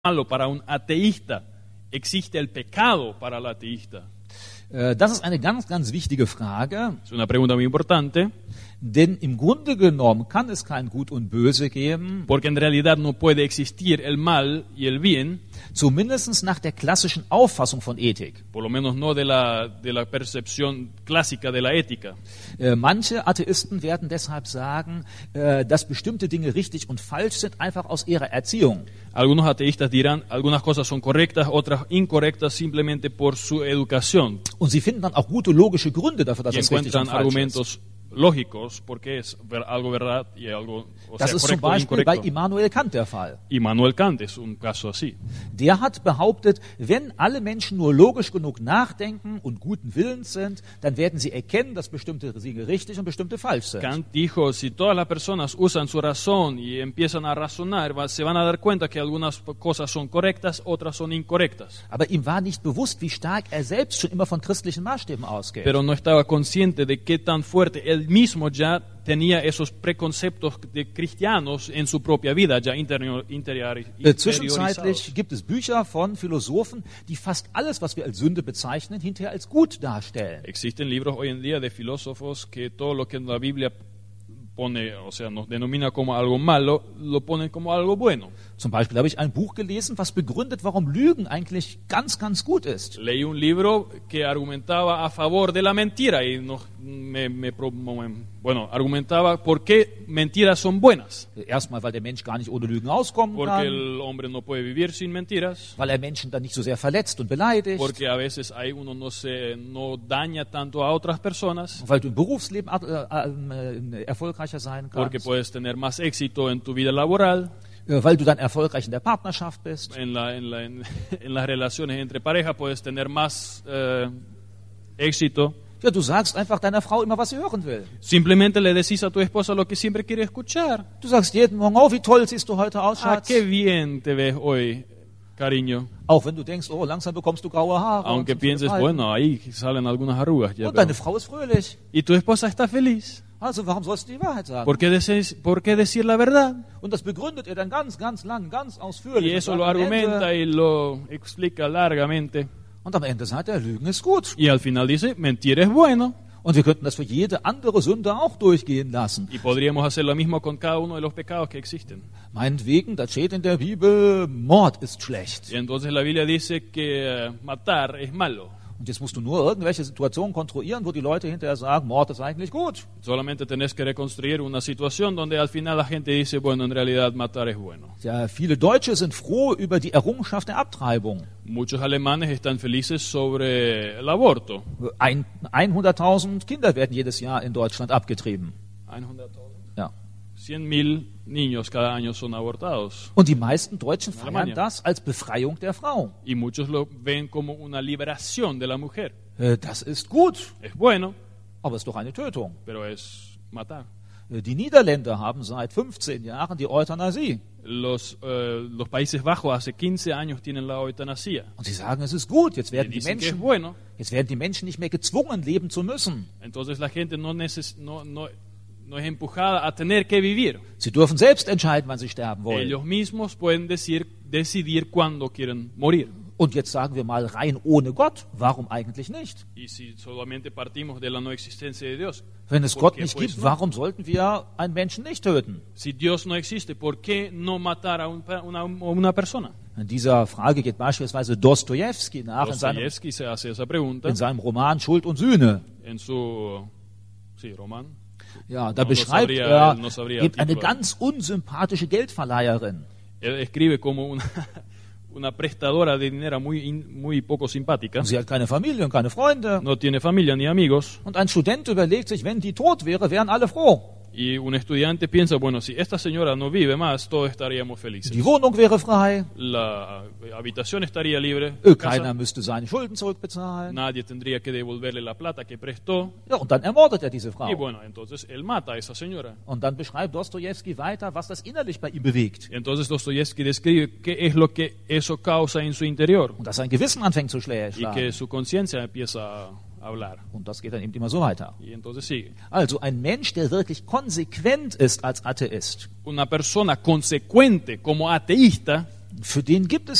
malo para un ateísta, existe el pecado para el ateísta. Das ist eine ganz, ganz wichtige Frage, Es una pregunta muy importante, denn im Grunde genommen kann es kein Gut und Böse geben, porque en realidad no puede existir el mal y el bien, zumindest nach der klassischen Auffassung von Ethik. por lo menos no de la percepción clásica de la ética. Manche Atheisten werden deshalb sagen, dass bestimmte Dinge richtig und falsch sind, einfach aus ihrer Erziehung. Algunos ateístas dirán, algunas cosas son correctas, otras incorrectas simplemente por su educación. Und sie finden dann auch gute logische Gründe dafür, dass Y es richtig und encuentran falsch ist. argumentos lógicos porque es algo verdad y algo Das ist zum correcto o Beispiel bei incorrecto. Immanuel Kant der Fall. Immanuel Kant es un caso así. Der hat behauptet, wenn alle Menschen nur logisch genug nachdenken und guten Willens sind, dann werden sie erkennen, dass bestimmte Dinge richtig und bestimmte falsch sind. Kant dijo, si todas las personas usan su razón y empiezan a razonar, se van a dar cuenta que algunas cosas son correctas, otras son incorrectas. Aber ihm war nicht bewusst, wie stark er selbst schon immer von christlichen Maßstäben ausgeht. Pero no estaba consciente de qué tan fuerte él mismo ya tenía esos preconceptos de cristianos en su propia vida, ya interiorizados. Zwischenzeitlich gibt es Bücher von Philosophen, die fast alles, was wir als Sünde bezeichnen, hinterher als gut darstellen. Existen libros hoy en día de filósofos que todo lo que la Biblia pone, o sea, nos denomina como algo malo, lo ponen como algo bueno. Zum Beispiel habe ich ein Buch gelesen, was begründet, warum Lügen eigentlich ganz, ganz gut ist. Leí un libro que argumentaba a favor de la mentira y argumentaba por qué mentiras son buenas. Erstmal, weil der Mensch gar nicht ohne Lügen auskommen Porque kann, el hombre no puede vivir sin mentiras, weil er Menschen dann nicht so sehr verletzt und beleidigt, porque a veces uno no daña tanto a otras personas, und weil du im Berufsleben erfolgreicher sein porque kannst, puedes tener más éxito en tu vida laboral, weil du dann erfolgreich in der Partnerschaft bist. en las relaciones entre pareja puedes tener más éxito. Ja, du sagst einfach deiner Frau immer, was sie hören will. Simplemente le decís a tu esposa lo que siempre quiere escuchar. Du sagst jeden Morgen, oh, wie toll siehst du heute aus, Ah, Schatz. qué bien te ves hoy, cariño. Auch wenn du denkst, oh, langsam bekommst du graue Haare. Aunque und so pienses, Falten. bueno, ahí salen algunas arrugas. Ya, Und deine Frau ist fröhlich. y tu esposa está feliz. Also warum sollst du die Wahrheit sagen? ¿Por qué decir la verdad? Und das begründet er dann ganz, ganz lang, ganz Y ausführlich. eso Und lo am Ende- argumenta y lo explica largamente. Und am Ende sagt er, Lügen ist gut. Y al final dice, mentir es bueno. Und wir könnten das für jede andere Sünde auch durchgehen lassen. Y podríamos hacer lo mismo con cada uno de los pecados que existen. Meinetwegen, da steht in der Bibel, Mord ist schlecht. Y entonces la Biblia dice que matar es malo. Und jetzt musst du nur irgendwelche Situationen konstruieren, wo die Leute hinterher sagen, Mord ist eigentlich gut. Solamente tenés que reconstruir una situación donde al final la gente dice, bueno, en realidad matar es bueno. Ja, viele Deutsche sind froh über die Errungenschaft der Abtreibung. Muchos alemanes están felices sobre el aborto. 100.000 Kinder werden jedes Jahr in Deutschland abgetrieben. 100.000. Ja. 100.000 niños cada año son abortados. Und die meisten Deutschen feiern Alemania. das als Befreiung der Frau. Y muchos lo ven como una liberación de la mujer. Das ist gut, Es bueno, aber es ist doch eine Tötung. pero es matar. Die Niederländer haben seit 15 Jahren die Euthanasie. Los Países Bajos hace 15 años tienen la eutanasia. Und sie sagen, es ist gut. Jetzt Y werden die dicen que es Menschen, bueno. jetzt werden die Menschen nicht mehr gezwungen, leben zu müssen. Entonces la gente no es empujada a tener que vivir. Sie dürfen selbst entscheiden, wann sie sterben wollen. Ellos mismos pueden decidir cuándo quieren morir. Und jetzt sagen wir mal rein ohne Gott. Warum eigentlich nicht? Y si solamente partimos de la no existencia de Dios, Wenn es ¿por Gott qué, nicht pues, gibt, no? warum sollten wir einen Menschen nicht töten? Si Dios no existe, ¿por qué no matar a una persona? In dieser Frage geht beispielsweise Dostojewski nach Dostoyevsky se hace esa pregunta in seinem Roman Schuld und Sühne. en su Roman. Ja, da No beschreibt sabría- er no sabría eben el eine título. ganz unsympathische Geldverleiherin. Él escribe como una prestadora de dinero muy poco simpática. Und sie hat keine Familie und keine Freunde. No tiene familia ni amigos. Und ein Student überlegt sich, wenn die tot wäre, wären alle froh. Y un estudiante piensa, bueno, si esta señora no vive más, todos estaríamos felices. Die Wohnung wäre frei. La habitación estaría libre. Casa. Keiner müsste seine Schulden zurückbezahlen. Nadie tendría que devolverle la plata que prestó. Ja, und dann ermordet er diese Frau. Y bueno, entonces él mata a esa señora. Und dann beschreibt Dostojewski weiter, was das innerlich bei ihm bewegt. Entonces Dostoyevsky describe qué es lo que eso causa en su interior. Und dass sein Gewissen anfängt zu Y que schlagen. su conciencia empieza a hablar. Und das geht dann eben immer so weiter. Y entonces sigue. Also ein Mensch, der wirklich konsequent ist als Atheist, Una persona consecuente como ateísta für den gibt es